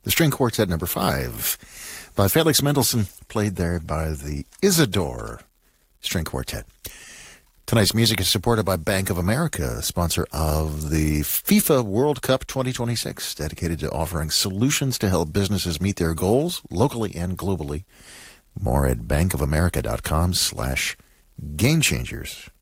The String Quartet number 5 by Felix Mendelssohn, played there by the Isidore String Quartet. Tonight's music is supported by Bank of America, sponsor of the FIFA World Cup 2026, dedicated to offering solutions to help businesses meet their goals locally and globally. More at bankofamerica.com/gamechangers.